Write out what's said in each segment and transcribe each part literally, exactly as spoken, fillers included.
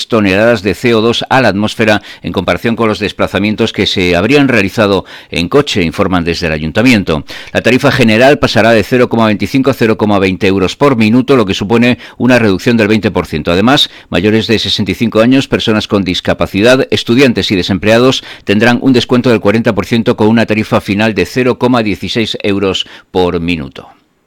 toneladas de C O dos a la atmósfera en comparación con los desplazamientos que se habrían realizado en coche, informan desde el Ayuntamiento. La tarifa general pasará de cero coma veinticinco a cero coma veinte euros por minuto, lo que supone una reducción del veinte por ciento. Además, mayores de sesenta y cinco años, personas con discapacidad, estudiantes y desempleados tendrán un descuento del cuarenta por ciento con una tarifa final de cero coma dieciséis euros por minuto.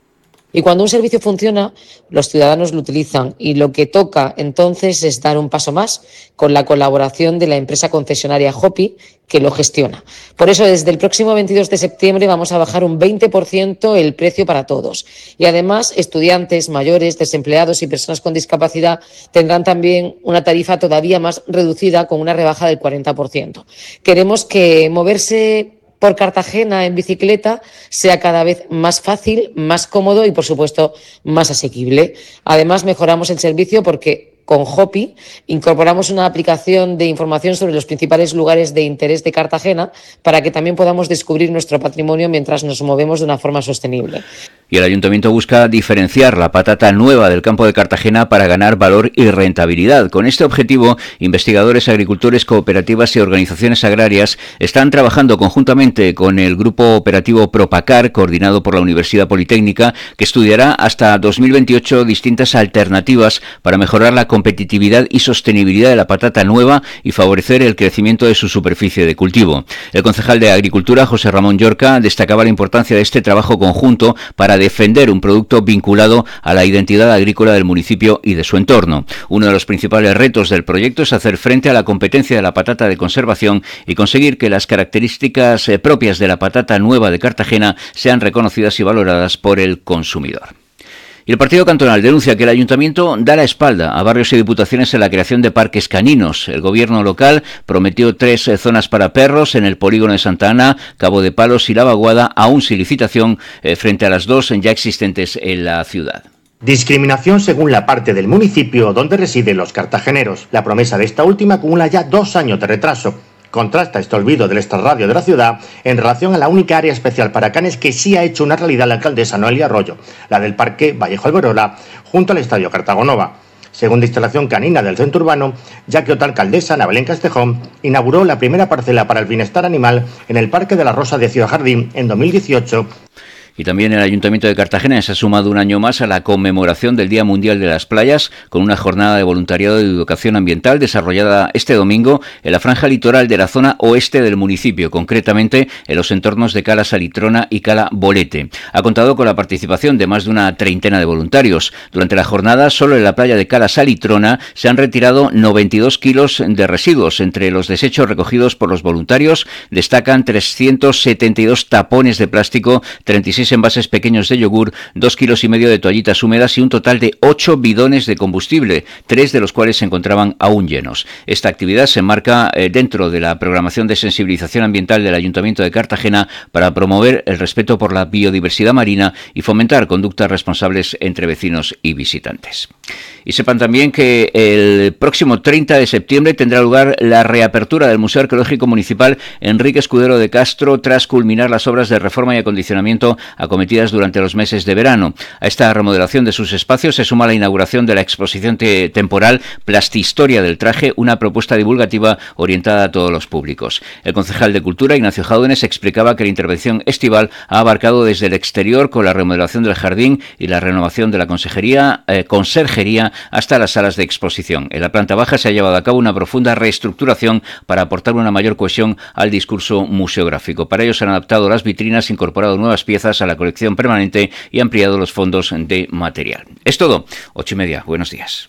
Y cuando un servicio funciona, los ciudadanos lo utilizan y lo que toca entonces es dar un paso más con la colaboración de la empresa concesionaria Jopi, que lo gestiona. Por eso, desde el próximo veintidós de septiembre vamos a bajar un veinte por ciento el precio para todos. Y además, estudiantes, mayores, desempleados y personas con discapacidad tendrán también una tarifa todavía más reducida con una rebaja del cuarenta por ciento. Queremos que moverse por Cartagena en bicicleta sea cada vez más fácil, más cómodo y, por supuesto, más asequible. Además, mejoramos el servicio porque con Jopi incorporamos una aplicación de información sobre los principales lugares de interés de Cartagena para que también podamos descubrir nuestro patrimonio mientras nos movemos de una forma sostenible. Y el Ayuntamiento busca diferenciar la patata nueva del campo de Cartagena para ganar valor y rentabilidad. Con este objetivo, investigadores, agricultores, cooperativas y organizaciones agrarias están trabajando conjuntamente con el grupo operativo Propacar, coordinado por la Universidad Politécnica, que estudiará hasta dos mil veintiocho distintas alternativas para mejorar la competitividad y sostenibilidad de la patata nueva y favorecer el crecimiento de su superficie de cultivo. El concejal de Agricultura, José Ramón Llorca, destacaba la importancia de este trabajo conjunto para defender un producto vinculado a la identidad agrícola del municipio y de su entorno. Uno de los principales retos del proyecto es hacer frente a la competencia de la patata de conservación y conseguir que las características propias de la patata nueva de Cartagena sean reconocidas y valoradas por el consumidor. Y el Partido Cantonal denuncia que el Ayuntamiento da la espalda a barrios y diputaciones en la creación de parques caninos. El Gobierno local prometió tres zonas para perros en el polígono de Santa Ana, Cabo de Palos y La Vaguada, aún sin licitación, eh, frente a las dos ya existentes en la ciudad. Discriminación según la parte del municipio donde residen los cartageneros. La promesa de esta última acumula ya dos años de retraso. Contrasta este olvido del extrarradio de la ciudad en relación a la única área especial para canes que sí ha hecho una realidad la alcaldesa Noelia Arroyo, la del Parque Vallejo Alberola, junto al Estadio Cartagonova. Segunda instalación canina del centro urbano, ya que otra alcaldesa, Ana Belén Castejón, inauguró la primera parcela para el bienestar animal en el Parque de la Rosa de Ciudad Jardín en dos mil dieciocho. Y también el Ayuntamiento de Cartagena se ha sumado un año más a la conmemoración del Día Mundial de las Playas con una jornada de voluntariado de educación ambiental desarrollada este domingo en la franja litoral de la zona oeste del municipio, concretamente en los entornos de Cala Salitrona y Cala Bolete. Ha contado con la participación de más de una treintena de voluntarios. Durante la jornada, solo en la playa de Cala Salitrona se han retirado noventa y dos kilos de residuos. Entre los desechos recogidos por los voluntarios destacan trescientos setenta y dos tapones de plástico, treinta y seis envases pequeños de yogur, dos kilos y medio de toallitas húmedas y un total de ocho bidones de combustible, tres de los cuales se encontraban aún llenos. Esta actividad se enmarca eh, dentro de la programación de sensibilización ambiental del Ayuntamiento de Cartagena para promover el respeto por la biodiversidad marina y fomentar conductas responsables entre vecinos y visitantes. Y sepan también que el próximo treinta de septiembre tendrá lugar la reapertura del Museo Arqueológico Municipal Enrique Escudero de Castro tras culminar las obras de reforma y acondicionamiento acometidas durante los meses de verano. A esta remodelación de sus espacios se suma la inauguración de la exposición te- temporal Plastihistoria del Traje, una propuesta divulgativa orientada a todos los públicos. El concejal de Cultura, Ignacio Jáudenes, explicaba que la intervención estival ha abarcado desde el exterior con la remodelación del jardín y la renovación de la consejería, eh, conserjería hasta las salas de exposición. En la planta baja se ha llevado a cabo una profunda reestructuración para aportar una mayor cohesión al discurso museográfico. Para ello se han adaptado las vitrinas, incorporado nuevas piezas a la colección permanente y ampliado los fondos de material. Es todo. Ocho y media. Buenos días.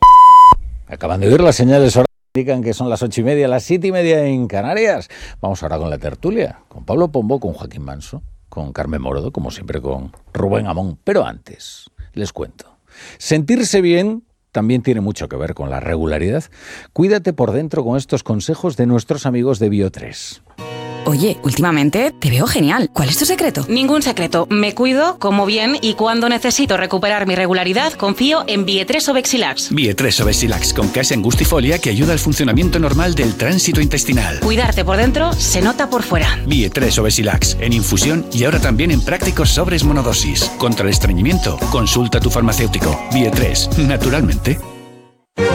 Acaban de oír las señales horas que indican que son las ocho y media, las siete y media en Canarias. Vamos ahora con la tertulia, con Pablo Pombo, con Joaquín Manso, con Carmen Morodo, como siempre con Rubén Amón. Pero antes, les cuento. Sentirse bien también tiene mucho que ver con la regularidad. Cuídate por dentro con estos consejos de nuestros amigos de Bio tres. Oye, últimamente te veo genial. ¿Cuál es tu secreto? Ningún secreto. Me cuido, como bien y cuando necesito recuperar mi regularidad, confío en Bio tres Obexilax. Bio tres Obexilax con case angustifolia que ayuda al funcionamiento normal del tránsito intestinal. Cuidarte por dentro se nota por fuera. Bio tres Obexilax en infusión y ahora también en prácticos sobres monodosis. Contra el estreñimiento, consulta a tu farmacéutico. Bio tres, naturalmente.